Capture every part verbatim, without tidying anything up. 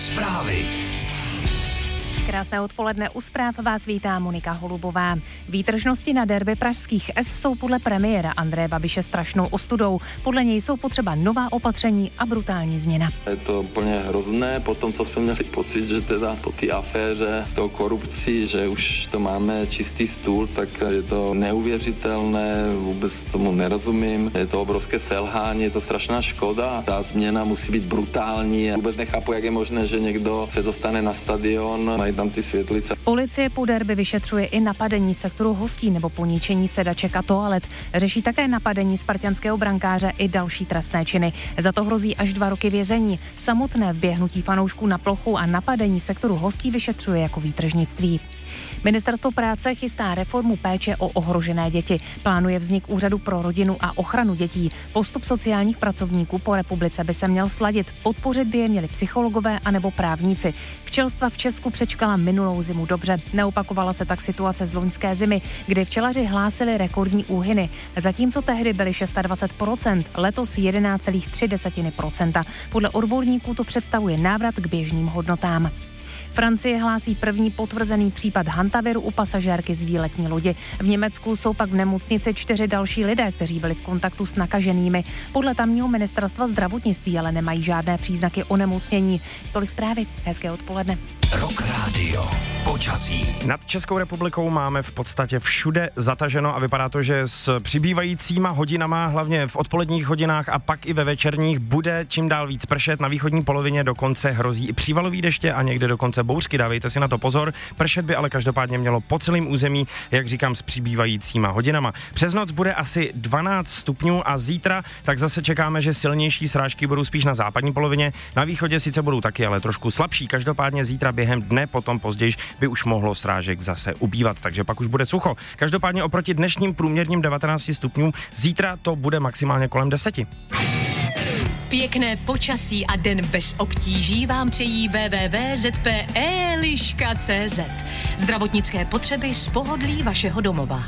Zprávy. Krásné odpoledne, u zpráv vás vítá Monika Holubová. Výtržnosti na derby pražských S jsou podle premiéra Andreje Babiše strašnou ostudou. Podle něj jsou potřeba nová opatření a brutální změna. Je to úplně hrozné, po tom, co jsme měli pocit, že teda po té aféře s tou korupcí, že už to máme čistý stůl, tak je to neuvěřitelné, vůbec tomu nerozumím. Je to obrovské selhání, je to strašná škoda. Ta změna musí být brutální. Vůbec nechápu, jak je možné, že někdo se dostane na stadion, mají tam ty světlice. Policie po derby vyšetřuje i napadení sektoru hostí nebo poničení sedaček a toalet. Řeší také napadení spartanského brankáře i další trestné činy. Za to hrozí až dva roky vězení. Samotné vběhnutí fanoušků na plochu a napadení sektoru hostí vyšetřuje jako výtržnictví. Ministerstvo práce chystá reformu péče o ohrožené děti. Plánuje vznik úřadu pro rodinu a ochranu dětí. Postup sociálních pracovníků po republice by se měl sladit. Podpořit by je měli psychologové anebo právníci. Včelstva v Česku přečkala minulou zimu dobře. Neopakovala se tak situace z loňské zimy, kdy včelaři hlásili rekordní úhyny. Zatímco tehdy byly dvacet šest procent, letos jedenáct celá tři procenta. Podle odborníků to představuje návrat k běžným hodnotám. Francie hlásí první potvrzený případ hantaviru u pasažérky z výletní lodi. V Německu jsou pak v nemocnici čtyři další lidé, kteří byli v kontaktu s nakaženými. Podle tamního ministerstva zdravotnictví ale nemají žádné příznaky onemocnění. Tolik zprávy. Hezké odpoledne. Rock Radio. Počasí. Nad Českou republikou máme v podstatě všude zataženo a vypadá to, že s přibývajícíma hodinama, hlavně v odpoledních hodinách a pak i ve večerních, bude čím dál víc pršet. Na východní polovině dokonce hrozí i přívalový deště a někde dokonce bouřky. Dávejte si na to pozor. Pršet by ale každopádně mělo po celém území, jak říkám, s přibývajícíma hodinama. Přes noc bude asi dvanáct stupňů a zítra tak zase čekáme, že silnější srážky budou spíš na západní polovině. Na východě sice budou taky, ale trošku slabší. Každopádně zítra během dne, potom později by už mohlo srážek zase ubývat, takže pak už bude sucho. Každopádně oproti dnešním průměrným devatenácti stupňům zítra to bude maximálně kolem deseti. Pěkné počasí a den bez obtíží vám přejí w w w tečka z p eliška tečka c z. Zdravotnické potřeby z pohodlí vašeho domova.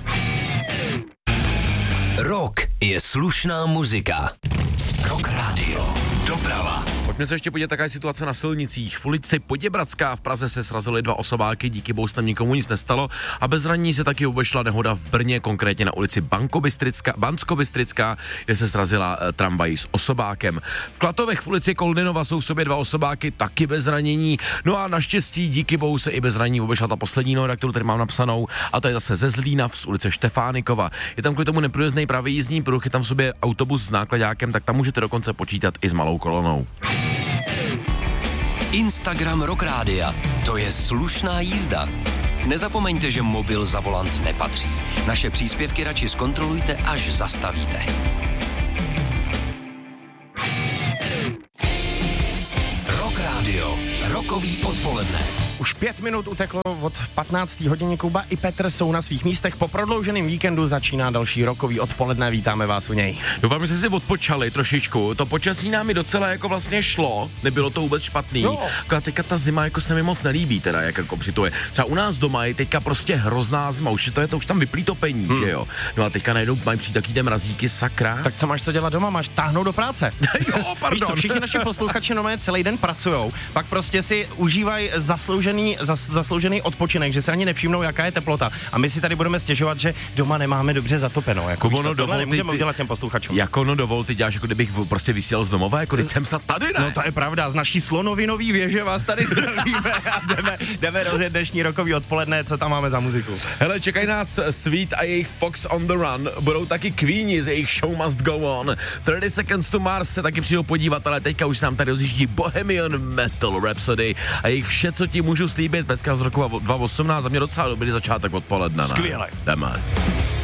Rock je slušná muzika. Rock Radio. Doprava. Pojďme se ještě podívat, jaká je situace na silnicích. V ulici Poděbradská v Praze se srazily dva osobáky, díky bohu se tam nikomu nic nestalo a bez zranění se taky obešla nehoda v Brně, konkrétně na ulici Banskobystrická, kde se srazila e, tramvaj s osobákem. V Klatovech v ulici Koldinova jsou v sobě dva osobáky, taky bez zranění. No a naštěstí díky bohu se i bez zranění obešla ta poslední nehoda, kterou tady mám napsanou, a to je zase ze Zlína z ulice Štefánikova. Je tam kvůli tomu neprůjezdný pravý jízdní pruh, je tam v sobě autobus s nákladákem, tak tam můžete dokonce počítat i s malou kolonou. Instagram Rock Rádia. To je slušná jízda. Nezapomeňte, že mobil za volant nepatří. Naše příspěvky radši zkontrolujte, až zastavíte. Rock Radio. Rokový odpoledne. Už pět minut uteklo od patnácté hodiny. Kuba i Petr jsou na svých místech. Po prodlouženém víkendu začíná další rokový odpoledne. Vítáme vás u něj. Doufám, že jste si odpočali trošičku. To počasí nám i docela jako vlastně šlo. Nebylo to vůbec špatný. No. A teďka ta zima jako se mi moc nelíbí, teda jak jako přituje. Třeba u nás doma je teďka prostě hrozná zima. Už je to, je to už tam vyplý topení, hmm. že jo. No a teďka najednou mají přijít taky mrazíky, sakra. Tak co máš co dělat doma? Máš táhnout do práce. Jo, pardon. Víš co, všichni naši posluchači normálně celý den pracujou. Pak prostě si užívají zasloužený, zas, zasloužený odpočinek, že se ani nevšimnou, jaká je teplota. A my si tady budeme stěžovat, že doma nemáme dobře zatopeno. Jako Kubo, no dovol, nemůžeme ty, udělat těm posluchačům. Jako no dovol, ty děláš, jako kdybych prostě vysílal z domova, jako když jsem snad tady, ne? No to je pravda, z naší slonovinový věže vás tady zdravíme a jdeme, jdeme rozjet dnešní rokový odpoledne, co tam máme za muziku. Hele, čekají nás Sweet a jejich Fox on the Run, budou taky Queeni z jejich Show Must Go On, thirty seconds to Mars se taky přijdou podívat, ale teďka už nám tady rozjíždí Bohemian Metal Rhapsody a jejich Vše, co ti můžu slíbit, peska z roku dva tisíce osmnáct, za mě docela dobrý začátek odpoledne. Skvěle. Jdeme.